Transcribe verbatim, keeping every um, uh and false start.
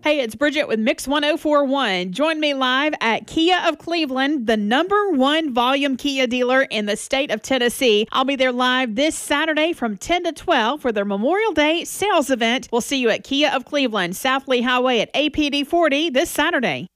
Hey, it's Bridget with Mix ten forty-one. Join me live at Kia of Cleveland, the number one volume Kia dealer in the state of Tennessee. I'll be there live this Saturday from ten to twelve for their Memorial Day sales event. We'll see you at Kia of Cleveland, South Lee Highway at A P D forty this Saturday.